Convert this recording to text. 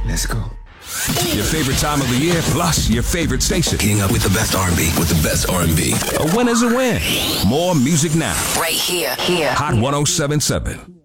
Let's go. Your favorite time of the year, plus your favorite station. Keeping up with the best R&B, with the best R&B. A win is a win. More music now. Right here. Hot 107.7.